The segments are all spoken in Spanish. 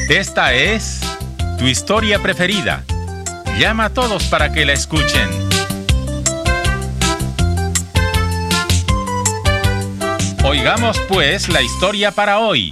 Esta es tu historia preferida. Llama a todos para que la escuchen. Oigamos pues la historia para hoy.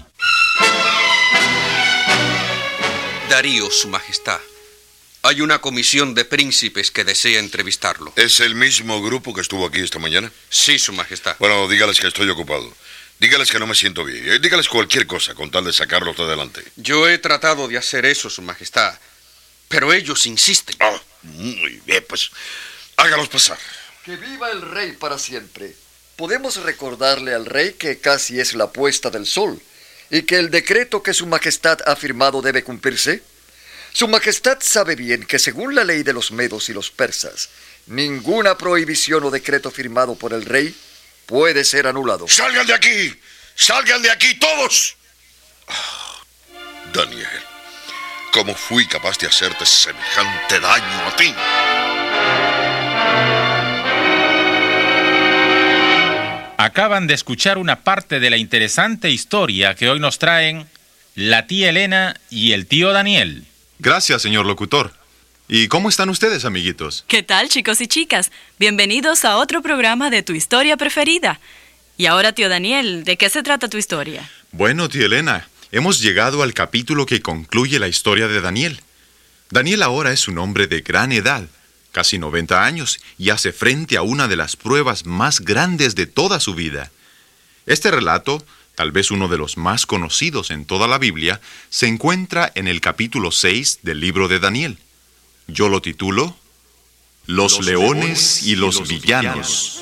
Darío, Su Majestad. Hay una comisión de príncipes que desea entrevistarlo. ¿Es el mismo grupo que estuvo aquí esta mañana? Sí, Su Majestad. Bueno, dígales que estoy ocupado. Dígales que no me siento bien. Dígales cualquier cosa con tal de sacarlos de adelante. Yo he tratado de hacer eso, Su Majestad, pero ellos insisten. Ah, muy bien, pues hágalos pasar. ¡Que viva el rey para siempre! Podemos recordarle al rey que casi es la puesta del sol y que el decreto que Su Majestad ha firmado debe cumplirse. Su Majestad sabe bien que según la ley de los medos y los persas, ninguna prohibición o decreto firmado por el rey puede ser anulado. ¡Salgan de aquí! ¡Salgan de aquí todos! Oh, Daniel, ¿cómo fui capaz de hacerte semejante daño a ti? Acaban de escuchar una parte de la interesante historia que hoy nos traen la tía Elena y el tío Daniel. Gracias, señor locutor. ¿Y cómo están ustedes, amiguitos? ¿Qué tal, chicos y chicas? Bienvenidos a otro programa de Tu Historia Preferida. Y ahora, tío Daniel, ¿de qué se trata tu historia? Bueno, tía Elena, hemos llegado al capítulo que concluye la historia de Daniel. Daniel ahora es un hombre de gran edad, casi 90 años, y hace frente a una de las pruebas más grandes de toda su vida. Este relato, tal vez uno de los más conocidos en toda la Biblia, se encuentra en el capítulo 6 del libro de Daniel. Yo lo titulo Los leones y los villanos.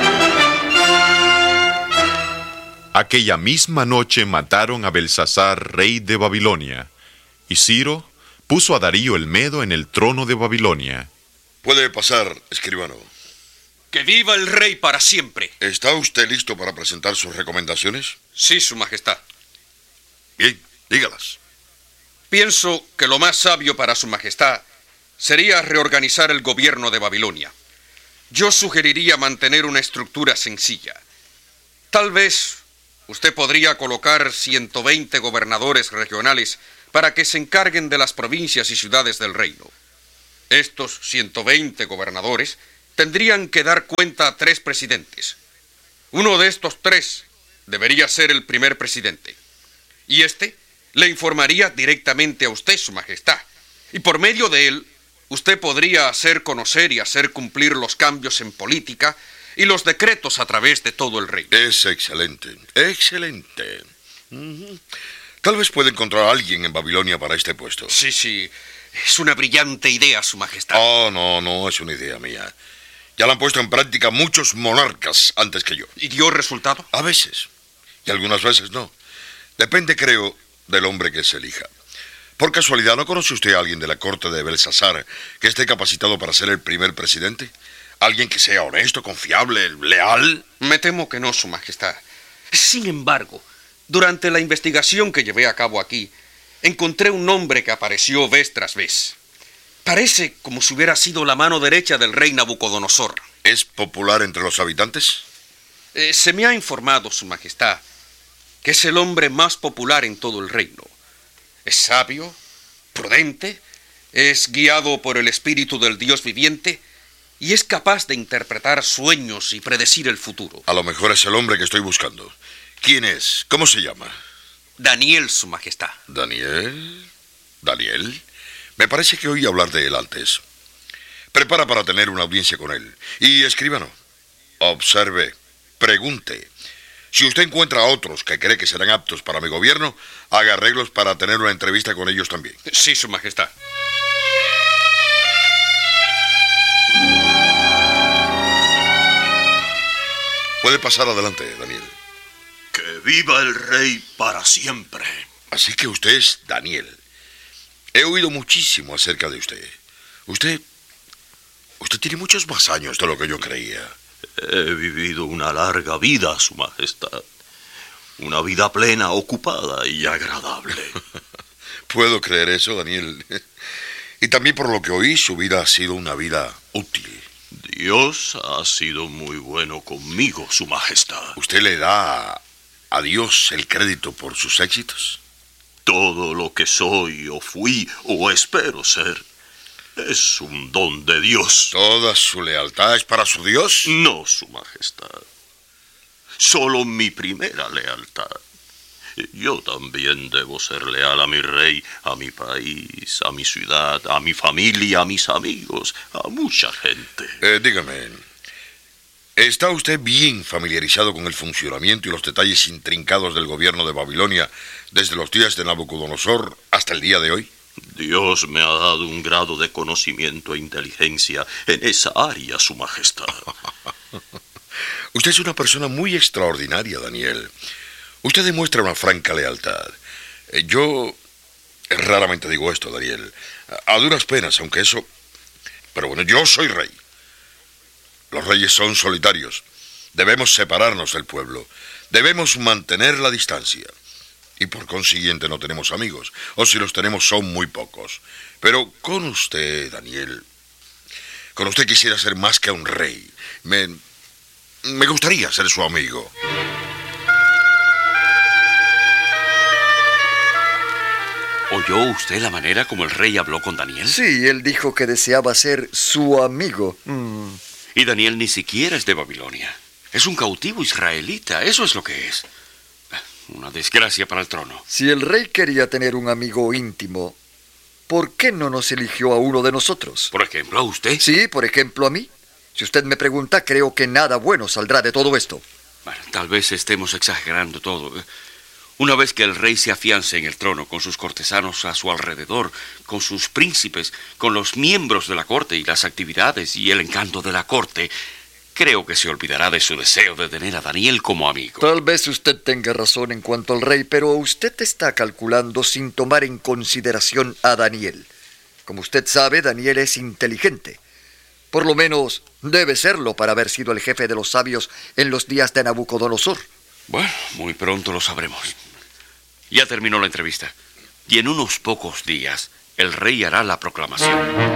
Aquella misma noche mataron a Belsasar, rey de Babilonia, y Ciro puso a Darío el Medo en el trono de Babilonia. Puede pasar, escribano. ¡Que viva el rey para siempre! ¿Está usted listo para presentar sus recomendaciones? Sí, Su Majestad. Bien, dígalas. Pienso que lo más sabio para Su Majestad sería reorganizar el gobierno de Babilonia. Yo sugeriría mantener una estructura sencilla. Tal vez usted podría colocar 120 gobernadores regionales para que se encarguen de las provincias y ciudades del reino. Estos 120 gobernadores tendrían que dar cuenta a 3 presidentes. Uno de estos 3 debería ser el primer presidente. Y este le informaría directamente a usted, Su Majestad. Y por medio de él, usted podría hacer conocer y hacer cumplir los cambios en política y los decretos a través de todo el reino. Es excelente, excelente. Tal vez pueda encontrar a alguien en Babilonia para este puesto. Sí, es una brillante idea, Su Majestad. Oh, no es una idea mía. Ya la han puesto en práctica muchos monarcas antes que yo. ¿Y dio resultado? A veces, y algunas veces no. Depende, creo, del hombre que se elija. ¿Por casualidad no conoce usted a alguien de la corte de Belsasar que esté capacitado para ser el primer presidente? ¿Alguien que sea honesto, confiable, leal? Me temo que no, Su Majestad. Sin embargo, durante la investigación que llevé a cabo aquí, encontré un nombre que apareció vez tras vez. Parece como si hubiera sido la mano derecha del rey Nabucodonosor. ¿Es popular entre los habitantes? Se me ha informado, Su Majestad, que es el hombre más popular en todo el reino. Es sabio, prudente, es guiado por el espíritu del Dios viviente y es capaz de interpretar sueños y predecir el futuro. A lo mejor es el hombre que estoy buscando. ¿Quién es? ¿Cómo se llama? Daniel, Su Majestad. ¿Daniel? ¿Daniel? Me parece que oí hablar de él antes. Prepara para tener una audiencia con él. Y escríbano, observe, pregunte. Si usted encuentra a otros que cree que serán aptos para mi gobierno, haga arreglos para tener una entrevista con ellos también. Sí, Su Majestad. Puede pasar adelante, Daniel. ¡Que viva el rey para siempre! Así que usted es Daniel. He oído muchísimo acerca de usted. Usted tiene muchos más años de lo que yo creía. He vivido una larga vida, Su Majestad. Una vida plena, ocupada y agradable. Puedo creer eso, Daniel. Y también por lo que oí, su vida ha sido una vida útil. Dios ha sido muy bueno conmigo, Su Majestad. ¿Usted le da a Dios el crédito por sus éxitos? Todo lo que soy o fui o espero ser es un don de Dios. ¿Toda su lealtad es para su Dios? No, Su Majestad. Solo mi primera lealtad. Yo también debo ser leal a mi rey, a mi país, a mi ciudad, a mi familia, a mis amigos, a mucha gente. Dígame, ¿está usted bien familiarizado con el funcionamiento y los detalles intrincados del gobierno de Babilonia desde los días de Nabucodonosor hasta el día de hoy? Dios me ha dado un grado de conocimiento e inteligencia en esa área, Su Majestad. Usted es una persona muy extraordinaria, Daniel. Usted demuestra una franca lealtad. Yo raramente digo esto, Daniel. A duras penas, aunque eso... Pero bueno, yo soy rey. Los reyes son solitarios. Debemos separarnos del pueblo. Debemos mantener la distancia. Y por consiguiente no tenemos amigos. O si los tenemos son muy pocos. Pero con usted, Daniel... Con usted quisiera ser más que un rey. Me gustaría ser su amigo. ¿Oyó usted la manera como el rey habló con Daniel? Sí, él dijo que deseaba ser su amigo. Y Daniel ni siquiera es de Babilonia. Es un cautivo israelita, eso es lo que es. Una desgracia para el trono. Si el rey quería tener un amigo íntimo, ¿por qué no nos eligió a uno de nosotros? ¿Por ejemplo, a usted? Sí, por ejemplo, a mí. Si usted me pregunta, creo que nada bueno saldrá de todo esto. Bueno, tal vez estemos exagerando todo. Una vez que el rey se afiance en el trono, con sus cortesanos a su alrededor, con sus príncipes, con los miembros de la corte y las actividades y el encanto de la corte, creo que se olvidará de su deseo de tener a Daniel como amigo. Tal vez usted tenga razón en cuanto al rey, pero usted está calculando sin tomar en consideración a Daniel. Como usted sabe, Daniel es inteligente. Por lo menos debe serlo para haber sido el jefe de los sabios en los días de Nabucodonosor. Bueno, muy pronto lo sabremos. Ya terminó la entrevista. Y en unos pocos días, el rey hará la proclamación.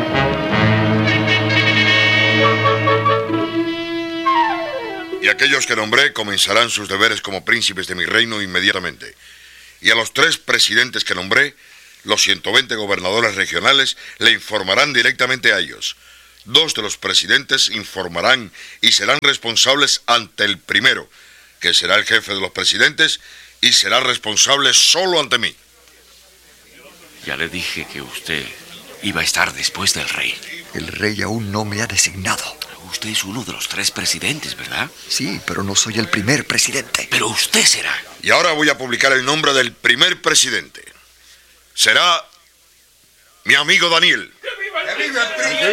Y aquellos que nombré comenzarán sus deberes como príncipes de mi reino inmediatamente. Y a los 3 presidentes que nombré, los 120 gobernadores regionales le informarán directamente a ellos. 2 de los presidentes informarán y serán responsables ante el primero, que será el jefe de los presidentes, y será responsable solo ante mí. Ya le dije que usted iba a estar después del rey. El rey aún no me ha designado. Usted es uno de los 3 presidentes, ¿verdad? Sí, pero no soy el primer presidente. Pero usted será. Y ahora voy a publicar el nombre del primer presidente. Será mi amigo Daniel. ¡Que viva el príncipe!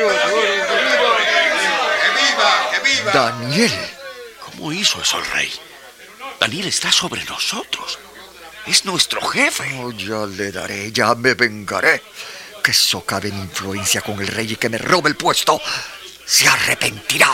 ¡Que viva! Daniel. ¿Cómo hizo eso el rey? Daniel está sobre nosotros. Es nuestro jefe. Oh, ya le daré, ya me vengaré. Que socave mi influencia con el rey y que me robe el puesto. Se arrepentirá.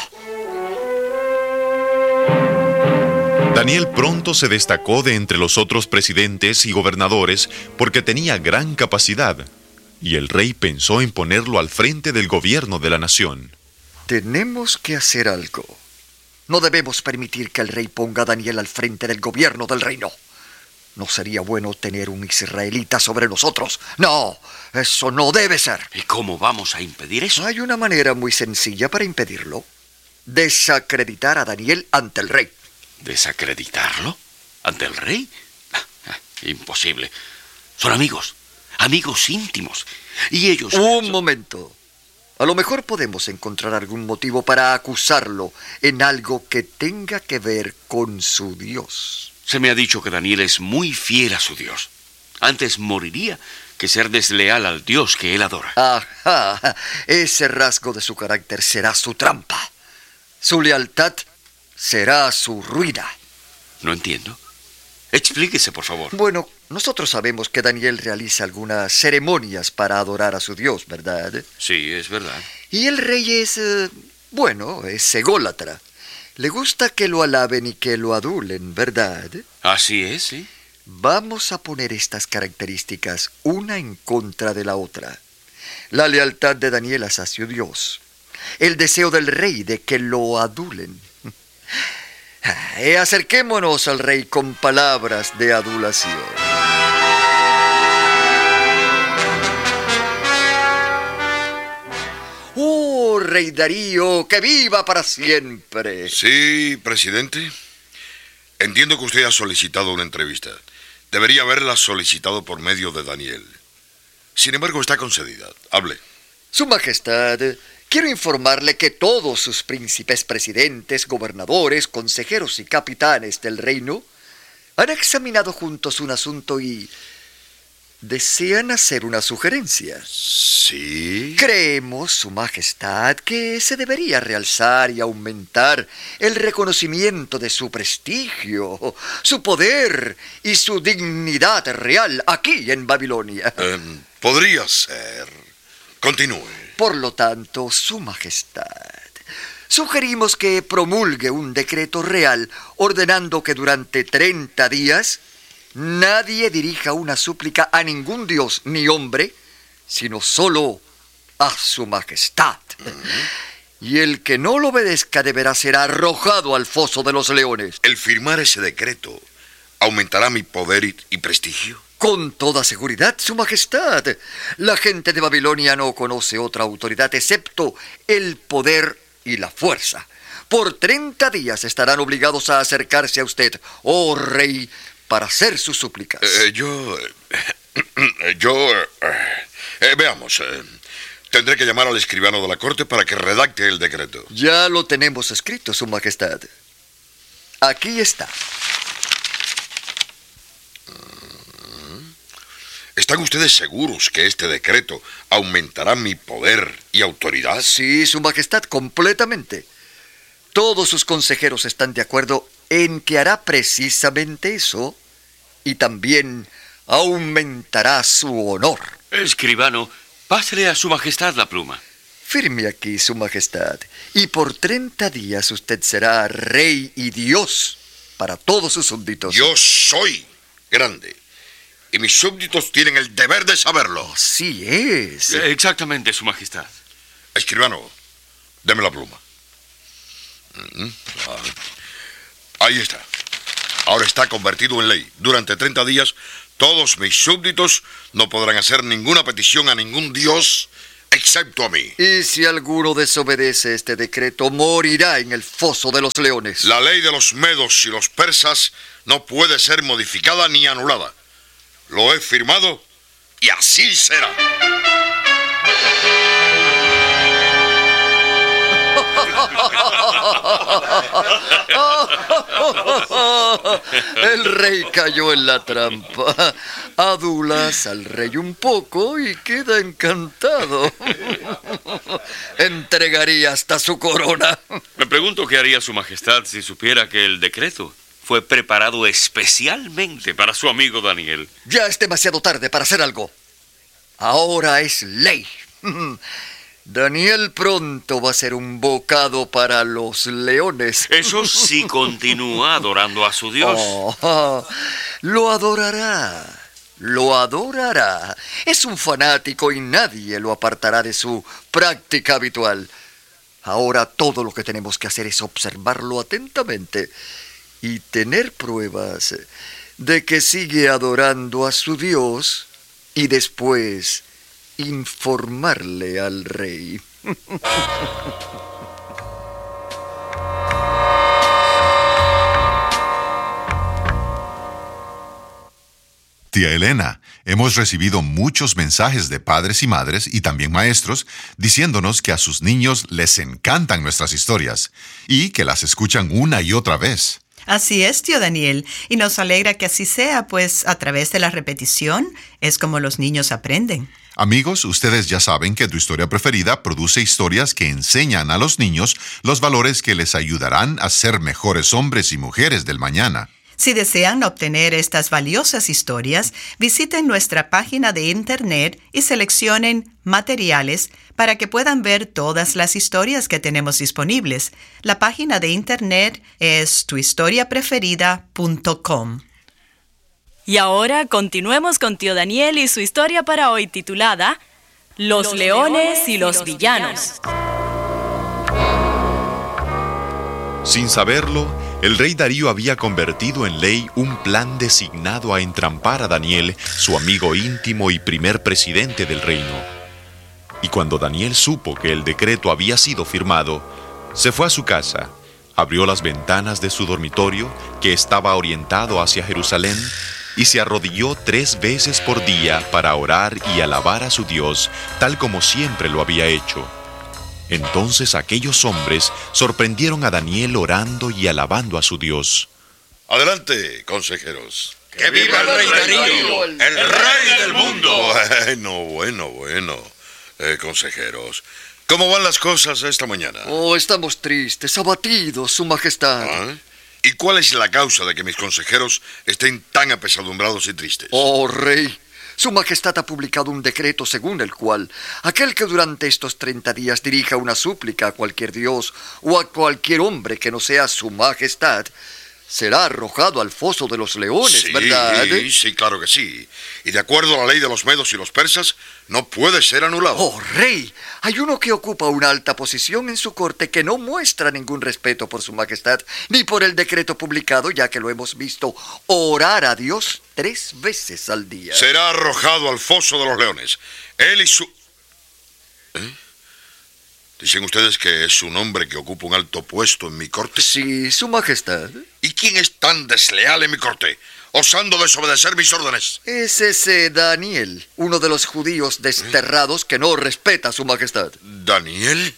Daniel pronto se destacó de entre los otros presidentes y gobernadores porque tenía gran capacidad, y el rey pensó en ponerlo al frente del gobierno de la nación. Tenemos que hacer algo. No debemos permitir que el rey ponga a Daniel al frente del gobierno del reino. No sería bueno tener un israelita sobre nosotros. No, eso no debe ser. ¿Y cómo vamos a impedir eso? Hay una manera muy sencilla para impedirlo. Desacreditar a Daniel ante el rey. ¿Desacreditarlo? ¿Ante el rey? Imposible. Son amigos íntimos. Y ellos... Un momento. A lo mejor podemos encontrar algún motivo para acusarlo en algo que tenga que ver con su Dios. Se me ha dicho que Daniel es muy fiel a su Dios. Antes moriría que ser desleal al Dios que él adora. Ajá, ese rasgo de su carácter será su trampa. Su lealtad será su ruina. No entiendo. Explíquese, por favor. Bueno, nosotros sabemos que Daniel realiza algunas ceremonias para adorar a su Dios, ¿verdad? Sí, es verdad. Y el rey es, es ególatra. Le gusta que lo alaben y que lo adulen, ¿verdad? Así es, sí. Vamos a poner estas características una en contra de la otra. La lealtad de Daniel hacia su Dios. El deseo del rey de que lo adulen. Acerquémonos al rey con palabras de adulación. rey Darío! ¡Que viva para siempre! Sí, presidente. Entiendo que usted ha solicitado una entrevista. Debería haberla solicitado por medio de Daniel. Sin embargo, está concedida. Hable. Su Majestad, quiero informarle que todos sus príncipes, presidentes, gobernadores, consejeros y capitanes del reino han examinado juntos un asunto y desean hacer una sugerencia. ¿Sí? Creemos, Su Majestad, que se debería realzar y aumentar el reconocimiento de su prestigio, su poder y su dignidad real aquí en Babilonia. Podría ser. Continúe. Por lo tanto, Su Majestad, sugerimos que promulgue un decreto real ordenando que durante 30 días nadie dirija una súplica a ningún dios ni hombre, sino solo a Su Majestad. Y el que no lo obedezca deberá ser arrojado al foso de los leones. El firmar ese decreto aumentará mi poder y prestigio. Con toda seguridad, Su Majestad. La gente de Babilonia no conoce otra autoridad excepto el poder y la fuerza. Por 30 días estarán obligados a acercarse a usted, oh rey, para hacer sus súplicas. Veamos. Tendré que llamar al escribano de la corte para que redacte el decreto. Ya lo tenemos escrito, Su Majestad. Aquí está. ¿Están ustedes seguros que este decreto aumentará mi poder y autoridad? Sí, Su Majestad, completamente. Todos sus consejeros están de acuerdo en que hará precisamente eso y también aumentará su honor. Escribano, pásele a Su Majestad la pluma. Firme aquí, Su Majestad, y por 30 días usted será rey y Dios para todos sus súbditos. Yo soy grande y mis súbditos tienen el deber de saberlo. Así es. Exactamente, Su Majestad. Escribano, deme la pluma. Ahí está. Ahora está convertido en ley. Durante 30 días, todos mis súbditos no podrán hacer ninguna petición a ningún dios excepto a mí. Y si alguno desobedece este decreto, morirá en el foso de los leones. La ley de los medos y los persas no puede ser modificada ni anulada. Lo he firmado y así será. El rey cayó en la trampa. Adulas al rey un poco y queda encantado. Entregaría hasta su corona. Me pregunto qué haría Su Majestad si supiera que el decreto fue preparado especialmente para su amigo Daniel. Ya es demasiado tarde para hacer algo. Ahora es ley. Daniel pronto va a ser un bocado para los leones. Eso sí, continúa adorando a su Dios. Lo adorará. Lo adorará. Es un fanático y nadie lo apartará de su práctica habitual. Ahora todo lo que tenemos que hacer es observarlo atentamente y tener pruebas de que sigue adorando a su Dios y después informarle al rey. Tía Elena, hemos recibido muchos mensajes de padres y madres y también maestros diciéndonos que a sus niños les encantan nuestras historias y que las escuchan una y otra vez. Así es, tío Daniel, y nos alegra que así sea, pues a través de la repetición es como los niños aprenden. Amigos, ustedes ya saben que Tu Historia Preferida produce historias que enseñan a los niños los valores que les ayudarán a ser mejores hombres y mujeres del mañana. Si desean obtener estas valiosas historias, visiten nuestra página de internet y seleccionen materiales para que puedan ver todas las historias que tenemos disponibles. La página de internet es tuhistoriapreferida.com. Y ahora continuemos con tío Daniel y su historia para hoy titulada Los leones y los villanos. Sin saberlo, el rey Darío había convertido en ley un plan designado a entrampar a Daniel, su amigo íntimo y primer presidente del reino. Y cuando Daniel supo que el decreto había sido firmado, se fue a su casa, abrió las ventanas de su dormitorio, que estaba orientado hacia Jerusalén, y se arrodilló 3 veces por día para orar y alabar a su Dios, tal como siempre lo había hecho. Entonces aquellos hombres sorprendieron a Daniel orando y alabando a su Dios. Adelante, consejeros. ¡Que viva el rey Darío, el rey del mundo! Bueno. Consejeros, ¿cómo van las cosas esta mañana? Oh, estamos tristes, abatidos, Su Majestad. ¿Ah? ¿Y cuál es la causa de que mis consejeros estén tan apesadumbrados y tristes? Oh, rey, Su Majestad ha publicado un decreto según el cual aquel que durante estos 30 días dirija una súplica a cualquier dios o a cualquier hombre que no sea Su Majestad será arrojado al foso de los leones, Sí, ¿verdad? Sí, claro que sí. Y de acuerdo a la ley de los medos y los persas, no puede ser anulado. Oh, rey, hay uno que ocupa una alta posición en su corte que no muestra ningún respeto por Su Majestad ni por el decreto publicado, ya que lo hemos visto orar a Dios 3 veces al día. Será arrojado al foso de los leones. Él y su... ¿Dicen ustedes que es un hombre que ocupa un alto puesto en mi corte? Sí, Su Majestad. ¿Y quién es tan desleal en mi corte, osando desobedecer mis órdenes? Es ese Daniel, uno de los judíos desterrados que no respeta a Su Majestad. ¿Daniel?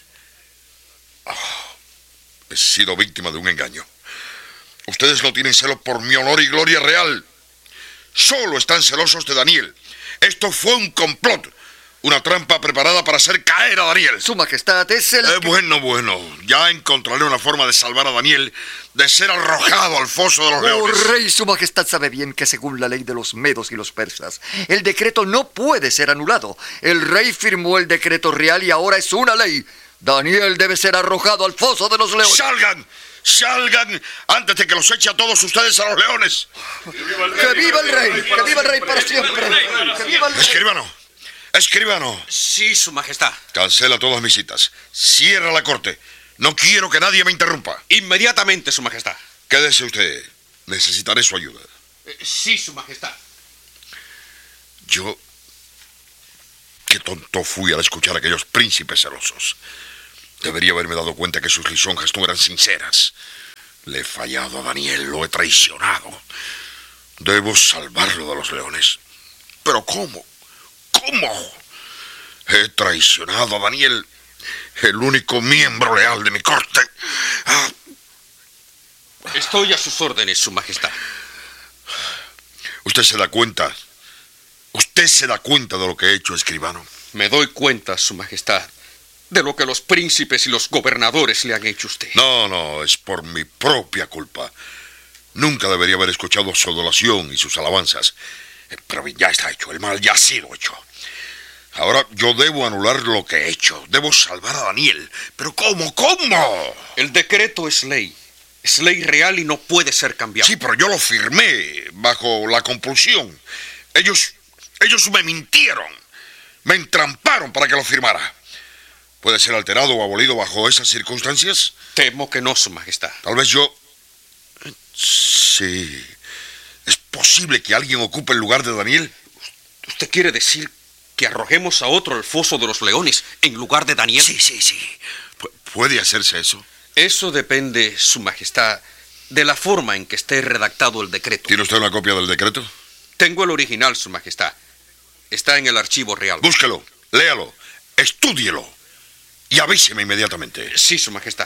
He sido víctima de un engaño. Ustedes no tienen celo por mi honor y gloria real. Solo están celosos de Daniel. Esto fue un complot. Una trampa preparada para hacer caer a Daniel. Su Majestad es el... Bueno. Ya encontraré una forma de salvar a Daniel de ser arrojado al foso de los leones. Oh, rey, Su Majestad sabe bien que según la ley de los medos y los persas, el decreto no puede ser anulado. El rey firmó el decreto real y ahora es una ley. Daniel debe ser arrojado al foso de los leones. ¡Salgan! Antes de que los eche a todos ustedes a los leones. ¡Que viva el rey! ¡Que viva el rey para siempre! ¡Que viva el rey! Escribano. Sí, Su Majestad. Cancela todas mis citas. Cierra la corte. No quiero que nadie me interrumpa. Inmediatamente, Su Majestad. Quédese usted. Necesitaré su ayuda. Sí, Su Majestad. Yo... Qué tonto fui al escuchar a aquellos príncipes celosos. Debería haberme dado cuenta que sus lisonjas no eran sinceras. Le he fallado a Daniel, lo he traicionado. Debo salvarlo de los leones. ¿Pero cómo? ¿Cómo? He traicionado a Daniel, el único miembro leal de mi corte. Estoy a sus órdenes, Su Majestad. ¿Usted se da cuenta? ¿Usted se da cuenta de lo que he hecho, escribano? Me doy cuenta, Su Majestad, de lo que los príncipes y los gobernadores le han hecho a usted. No, es por mi propia culpa. Nunca debería haber escuchado su adoración y sus alabanzas. Pero ya está hecho, el mal ya ha sido hecho. Ahora yo debo anular lo que he hecho. Debo salvar a Daniel. ¿Pero cómo? El decreto es ley real y no puede ser cambiado. Sí, pero yo lo firmé bajo la compulsión. Ellos me mintieron. Me entramparon para que lo firmara. ¿Puede ser alterado o abolido bajo esas circunstancias? Temo que no, Su Majestad. Tal vez yo... Sí. ¿Es posible que alguien ocupe el lugar de Daniel? ¿Usted quiere decir que arrojemos a otro al foso de los leones en lugar de Daniel? Sí. ¿Puede hacerse eso? Eso depende, Su Majestad, de la forma en que esté redactado el decreto. ¿Tiene usted una copia del decreto? Tengo el original, Su Majestad. Está en el archivo real. Búsquelo, léalo, estúdielo y avíseme inmediatamente. Sí, Su Majestad.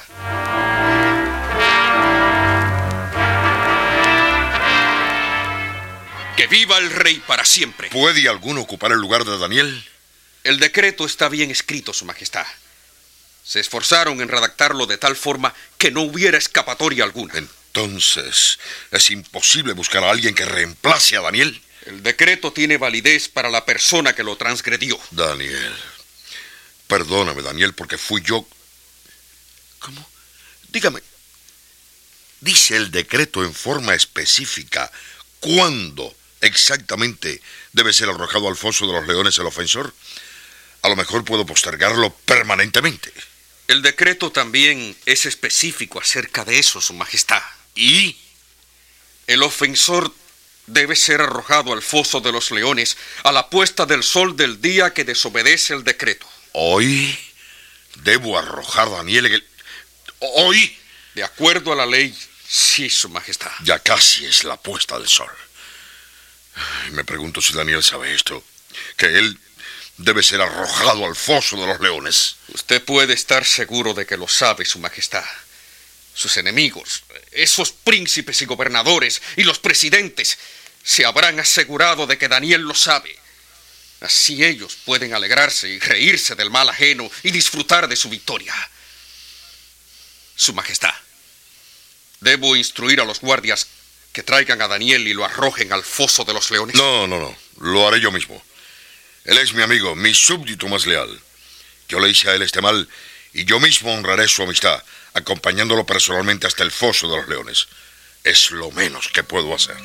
¡Que viva el rey para siempre! ¿Puede alguno ocupar el lugar de Daniel? El decreto está bien escrito, Su Majestad. Se esforzaron en redactarlo de tal forma que no hubiera escapatoria alguna. Entonces, ¿es imposible buscar a alguien que reemplace a Daniel? El decreto tiene validez para la persona que lo transgredió. Daniel. Perdóname, Daniel, porque fui yo... ¿Cómo? Dígame. ¿Dice el decreto en forma específica cuándo exactamente debe ser arrojado al foso de los leones el ofensor? A lo mejor puedo postergarlo permanentemente. El decreto también es específico acerca de eso, Su Majestad. ¿Y? El ofensor debe ser arrojado al foso de los leones a la puesta del sol del día que desobedece el decreto. Hoy debo arrojar a Daniel en el... ¿Hoy? De acuerdo a la ley, sí, Su Majestad. Ya casi es la puesta del sol. Me pregunto si Daniel sabe esto, que él debe ser arrojado al foso de los leones. Usted puede estar seguro de que lo sabe, Su Majestad. Sus enemigos, esos príncipes y gobernadores y los presidentes, se habrán asegurado de que Daniel lo sabe. Así ellos pueden alegrarse y reírse del mal ajeno y disfrutar de su victoria. Su Majestad, debo instruir a los guardias que traigan a Daniel y lo arrojen al foso de los leones. No, lo haré yo mismo. Él es mi amigo, mi súbdito más leal. Yo le hice a él este mal y yo mismo honraré su amistad, acompañándolo personalmente hasta el foso de los leones. Es lo menos que puedo hacer.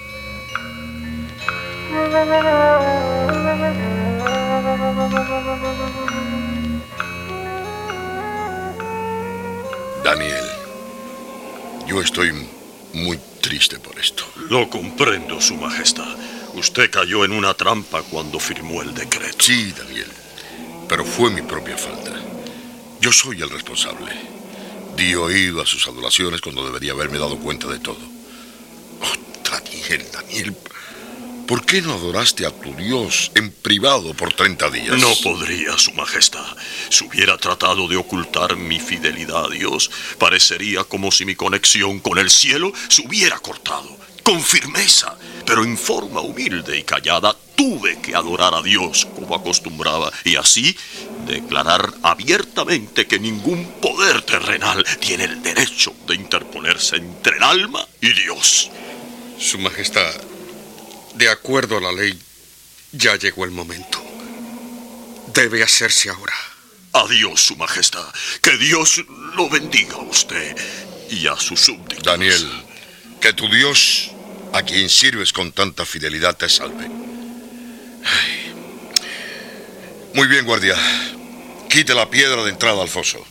Daniel, yo estoy muy triste por esto. Lo comprendo, Su Majestad. Usted cayó en una trampa cuando firmó el decreto. Sí, Daniel, pero fue mi propia falta. Yo soy el responsable. Di oído a sus adulaciones cuando debería haberme dado cuenta de todo. Oh, Daniel, ¿por qué no adoraste a tu Dios en privado por 30 días? No podría, Su Majestad. Si hubiera tratado de ocultar mi fidelidad a Dios, parecería como si mi conexión con el cielo se hubiera cortado. Con firmeza, pero en forma humilde y callada, tuve que adorar a Dios como acostumbraba y así declarar abiertamente que ningún poder terrenal tiene el derecho de interponerse entre el alma y Dios. Su Majestad, de acuerdo a la ley, ya llegó el momento. Debe hacerse ahora. Adiós, Su Majestad. Que Dios lo bendiga a usted y a sus súbditos. Daniel, que tu Dios, a quien sirves con tanta fidelidad, te salve. Ay. Muy bien, guardia. Quite la piedra de entrada al foso.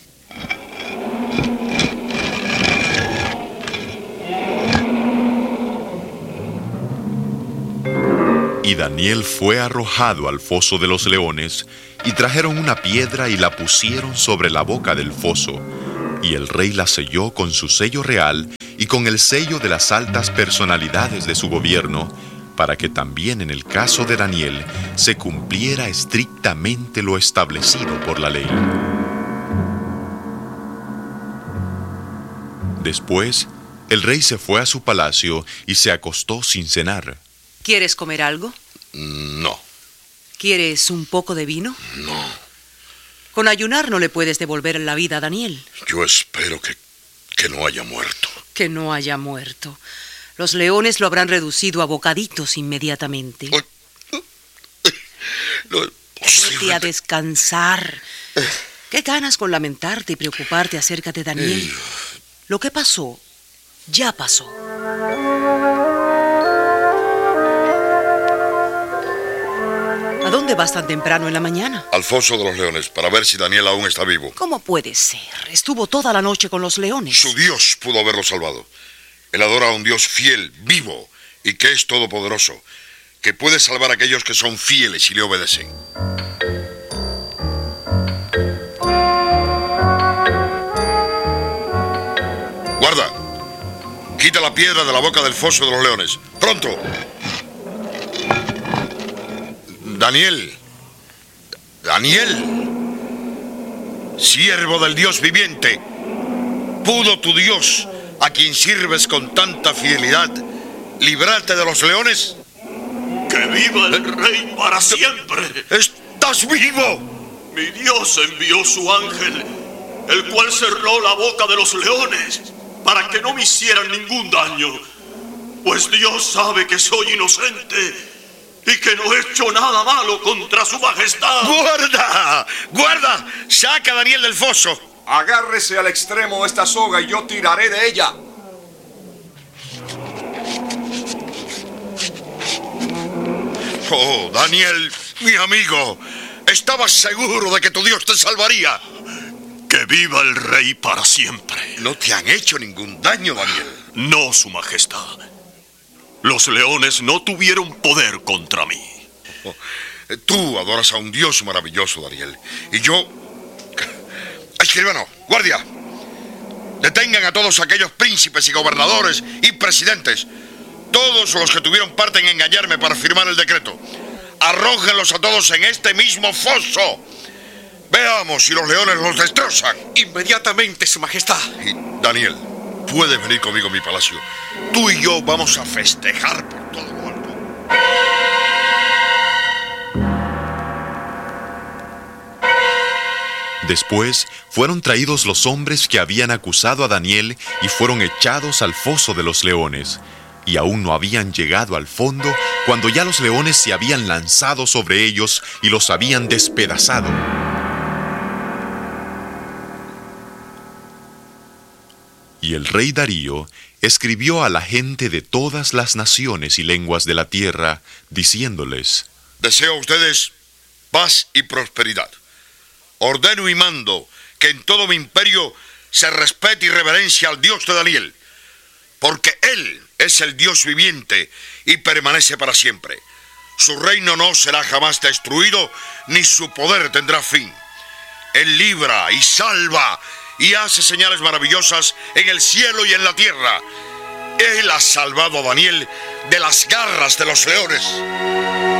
Y Daniel fue arrojado al foso de los leones, y trajeron una piedra y la pusieron sobre la boca del foso. Y el rey la selló con su sello real y con el sello de las altas personalidades de su gobierno, para que también en el caso de Daniel se cumpliera estrictamente lo establecido por la ley. Después, el rey se fue a su palacio y se acostó sin cenar. ¿Quieres comer algo? No. ¿Quieres un poco de vino? No. Con ayunar no le puedes devolver la vida a Daniel. Yo espero que no haya muerto. Que no haya muerto. Los leones lo habrán reducido a bocaditos inmediatamente. No es posible. Vete a descansar. ¿Qué ganas con lamentarte y preocuparte acerca de Daniel? Lo que pasó, ya pasó. ¿A dónde vas tan temprano en la mañana? Al foso de los leones, para ver si Daniel aún está vivo. ¿Cómo puede ser? Estuvo toda la noche con los leones. Su Dios pudo haberlo salvado. Él adora a un Dios fiel, vivo, y que es todopoderoso, que puede salvar a aquellos que son fieles y le obedecen. Guarda, quita la piedra de la boca del foso de los leones. ¡Pronto! Daniel, siervo del Dios viviente, ¿pudo tu Dios, a quien sirves con tanta fidelidad, librarte de los leones? ¡Que viva el rey para siempre! ¡Estás vivo! Mi Dios envió su ángel, el cual cerró la boca de los leones para que no me hicieran ningún daño, pues Dios sabe que soy inocente y que no he hecho nada malo contra su majestad. ¡Guarda! ¡Guarda! ¡Saca a Daniel del foso! Agárrese al extremo de esta soga y yo tiraré de ella. Oh, Daniel, mi amigo, ¿estabas seguro de que tu Dios te salvaría? ¡Que viva el rey para siempre! No te han hecho ningún daño, Daniel. No, su majestad. Los leones no tuvieron poder contra mí. Oh, Tú adoras a un Dios maravilloso, Daniel. Y yo... Escribano, guardia. Detengan a todos aquellos príncipes y gobernadores y presidentes. Todos los que tuvieron parte en engañarme para firmar el decreto. Arrójenlos a todos en este mismo foso. Veamos si los leones los destrozan. Inmediatamente, Su Majestad. Y, Daniel, puedes venir conmigo a mi palacio. Tú y yo vamos a festejar por todo lo alto. Después fueron traídos los hombres que habían acusado a Daniel y fueron echados al foso de los leones. Y aún no habían llegado al fondo cuando ya los leones se habían lanzado sobre ellos y los habían despedazado. Y el rey Darío escribió a la gente de todas las naciones y lenguas de la tierra, diciéndoles: Deseo a ustedes paz y prosperidad. Ordeno y mando que en todo mi imperio se respete y reverencia al Dios de Daniel, porque Él es el Dios viviente y permanece para siempre. Su reino no será jamás destruido, ni su poder tendrá fin. Él libra y salva y hace señales maravillosas en el cielo y en la tierra. Él ha salvado a Daniel de las garras de los leones.